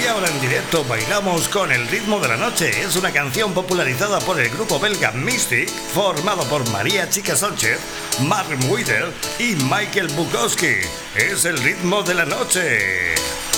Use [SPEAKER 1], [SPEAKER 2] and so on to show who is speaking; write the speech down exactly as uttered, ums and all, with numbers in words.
[SPEAKER 1] Y ahora en directo bailamos con El ritmo de la noche. Es una canción popularizada por el grupo belga Mystic, formado por María Chica Sánchez, Mark Witter y Michael Bukowski. Es El ritmo de la noche.